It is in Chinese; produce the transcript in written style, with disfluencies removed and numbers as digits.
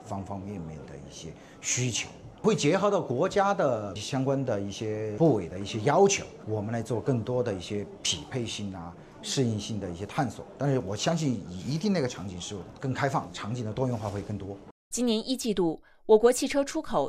方方面面的一些需求，会结合到国家的相关的一些部委的一些要求，我们来做更多的一些匹配性啊、适应性的一些探索。但是我相信，一定那个场景是更开放，场景的多元化会更多。 今年1季度，我国汽车出口